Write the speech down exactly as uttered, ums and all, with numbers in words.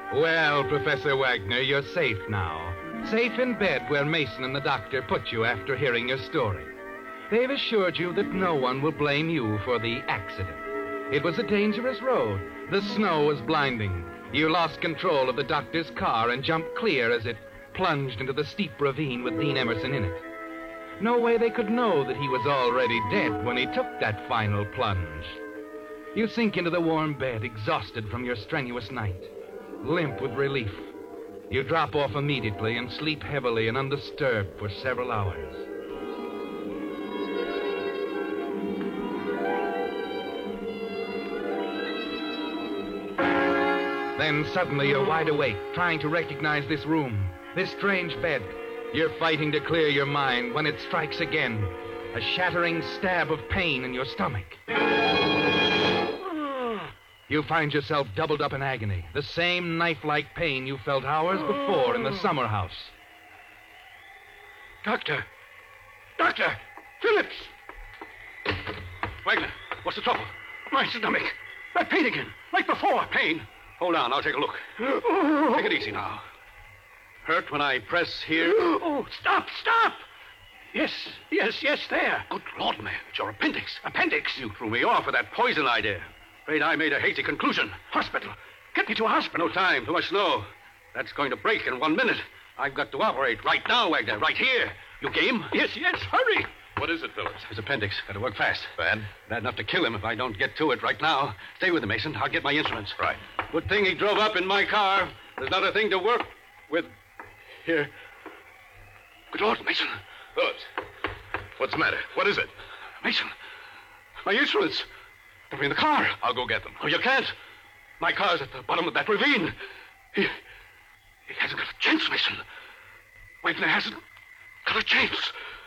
Well, Professor Wagner, you're safe now. Safe in bed where Mason and the doctor put you after hearing your story. They've assured you that no one will blame you for the accident. It was a dangerous road. The snow was blinding. You lost control of the doctor's car and jumped clear as it plunged into the steep ravine with Dean Emerson in it. No way they could know that he was already dead when he took that final plunge. You sink into the warm bed, exhausted from your strenuous night, limp with relief. You drop off immediately and sleep heavily and undisturbed for several hours. Then suddenly you're wide awake, trying to recognize this room, this strange bed. You're fighting to clear your mind when it strikes again, a shattering stab of pain in your stomach. You find yourself doubled up in agony, the same knife-like pain you felt hours before in the summer house. Doctor! Doctor! Phillips! Wagner, what's the trouble? My stomach. That pain again, like before. Pain? Hold on, I'll take a look. Take it easy now. Hurt when I press here? Oh, stop, stop! Yes, yes, yes, there. Good Lord, man, it's your appendix. Appendix? You threw me off with that poison idea. Afraid I made a hasty conclusion. Hospital. Get me to a hospital. No time, too much snow. That's going to break in one minute. I've got to operate right now, Wagner, right here. You game? Yes, yes, hurry. What is it, Phillips? His appendix. Got to work fast. Van? Bad enough to kill him if I don't get to it right now. Stay with him, Mason. I'll get my instruments. Right. Good thing he drove up in my car. There's not a thing to work with here. Good Lord, Mason. Phillips, what's the matter? What is it? Mason, my instruments. They're in the car. I'll go get them. Oh, you can't. My car's at the bottom of that ravine. He, he hasn't got a chance, Mason. Wagner hasn't got a chance.